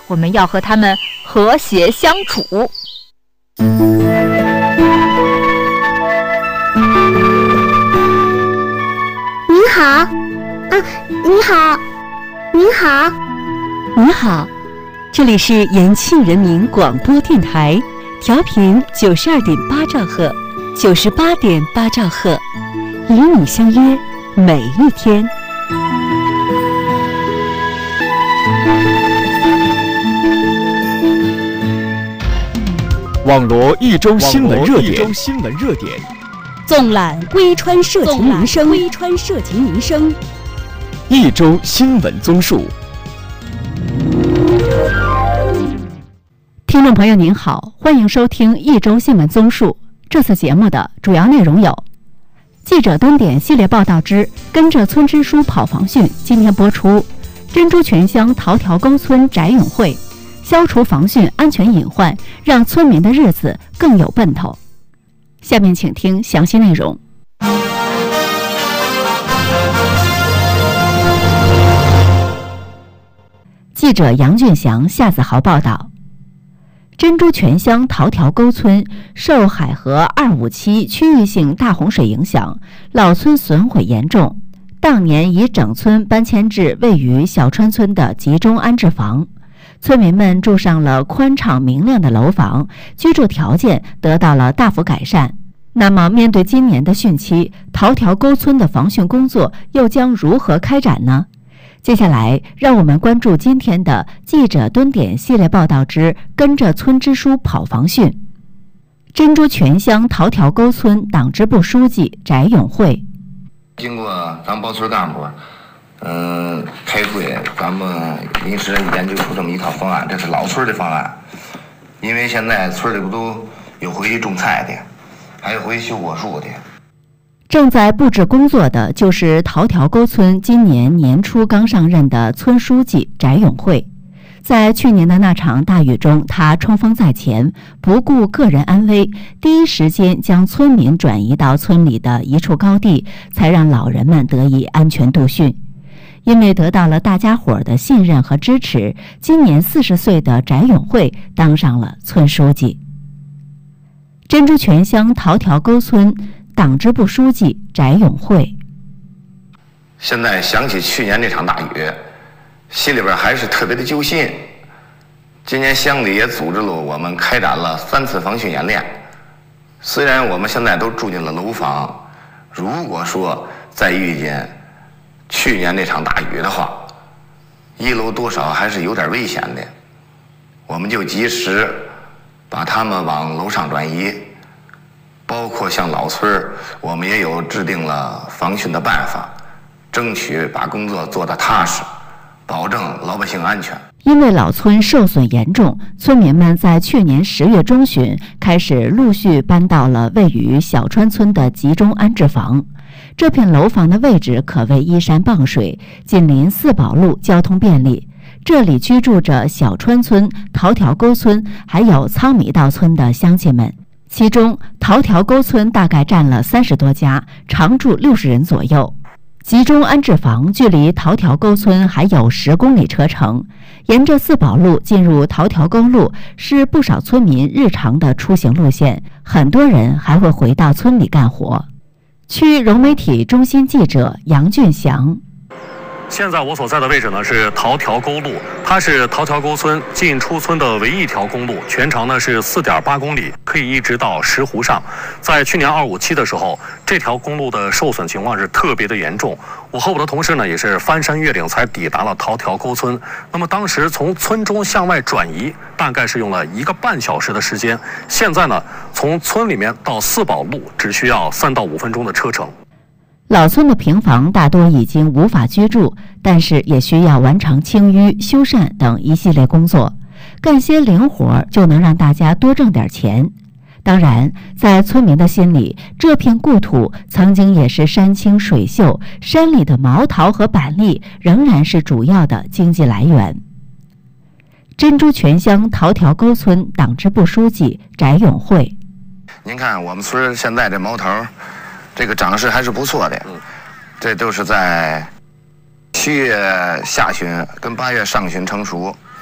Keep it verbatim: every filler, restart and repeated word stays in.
我们要和他们和谐相处。 您好，啊，您好，您好， 您好，这里是延庆人民广播电台，调频九十二点八兆赫，九十八点八兆赫，与你相约每一天。 网罗一周新闻热点，新闻热点， 纵览归川社情民生，归川社情民生， 一周新闻综述。 听众朋友您好，欢迎收听一周新闻综述。这次节目的主要内容有：记者蹲点系列报道之跟着村支书跑防汛今天播出；珍珠泉乡桃条沟村翟永会，消除防汛安全隐患，让村民的日子更有奔头。下面请听详细内容。记者杨俊祥、夏子豪报道：珍珠泉乡桃条沟村受海河二五七区域性大洪水影响，老村损毁严重，当年已整村搬迁至位于小川村的集中安置房。村民们住上了宽敞明亮的楼房，居住条件得到了大幅改善。那么，面对今年的汛期，桃条沟村的防汛工作又将如何开展呢？接下来，让我们关注今天的记者蹲点系列报道之跟着村支书跑防汛。珍珠泉乡桃条沟村党支部书记翟永会， 经过咱们包村干部嗯、呃，开会，咱们临时研究出这么一套方案，这是老村的方案。因为现在村里不都有回去种菜的，还有回去修果树的。 正在布置工作的就是桃条沟村今年年初刚上任的村书记翟永会。在去年的那场大雨中，他冲锋在前，不顾个人安危，第一时间将村民转移到村里的一处高地，才让老人们得以安全度汛。因为得到了大家伙的信任和支持，今年四十岁的翟永会当上了村书记。珍珠泉乡桃条沟村党支部书记翟永会， 现在想起去年这场大雨，心里边还是特别的揪心。今年乡里也组织了我们开展了三次防汛演练。虽然我们现在都住进了楼房，如果说再遇见去年那场大雨的话，一楼多少还是有点危险的，我们就及时把他们往楼上转移。包括像老村，我们也有制定了防汛的办法，争取把工作做得踏实，保证老百姓安全。 因为老村受损严重，村民们在去年十月中旬开始陆续搬到了位于小川村的集中安置房。这片楼房的位置可谓依山傍水，紧邻四宝路，交通便利。这里居住着小川村、桃条沟村还有仓米道村的乡亲们，其中桃条沟村大概占了三十多家，常住六十人左右。集中安置房距离桃条沟村还有十公里车程，沿着四宝路进入桃条沟路是不少村民日常的出行路线，很多人还会回到村里干活。区融媒体中心记者杨俊祥。 现在我所在的位置呢是桃条沟路，它是桃条沟村进出村的唯一一条公路，全长呢是 四点八公里，可以一直到石湖上。在去年二五七的时候，这条公路的受损情况是特别的严重，我和我的同事呢也是翻山越岭才抵达了桃条沟村。那么当时从村中向外转移大概是用了一个半小时的时间，现在呢从村里面到四宝路只需要三到五分钟的车程。 老村的平房大多已经无法居住，但是也需要完成清淤、修缮等一系列工作，干些零活就能让大家多挣点钱。当然，在村民的心里，这片故土曾经也是山清水秀，山里的毛桃和板栗仍然是主要的经济来源。珍珠泉乡桃条沟村党支部书记翟永会， 您看我们村现在这毛桃这个长势还是不错的，这都是在七月下旬跟八月上旬成熟，